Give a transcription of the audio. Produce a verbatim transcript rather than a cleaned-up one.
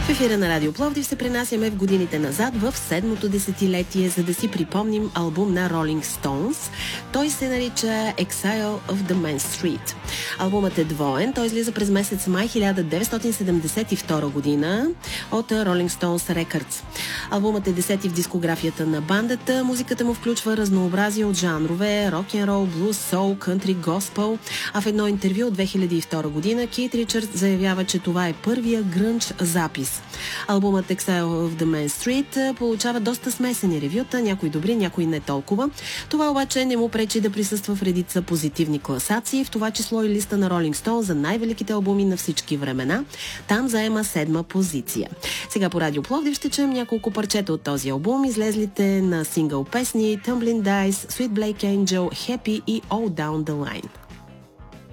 В ефира на Радио Пловдив се пренасяме в годините назад, в седмото десетилетие, за да си припомним албум на Rolling Stones. Той се нарича Exile of the Main Street. Албумът е двоен. Той излиза през месец май хиляда деветстотин седемдесет и втора година от Rolling Stones Records. Албумът е десети в дискографията на бандата. Музиката му включва разнообразие от жанрове: рок-н-рол, блуз, соул, кънтри, госпел. А в едно интервю от две хиляди и втора година Кейт Ричардс заявява, че това е първия грънч запис. Албумът Exile of the Main Street получава доста смесени ревюта, някои добри, някои не толкова. Това обаче не му пречи да присъства в редица позитивни класации, в това число и листа на Rolling Stone за най-великите албуми на всички времена. Там заема седма позиция. Сега по Радио Пловдив ще чуем няколко парчета от този албум, излезлите на сингъл песни Tumbling Dice, Sweet Black Angel, Happy и All Down the Line.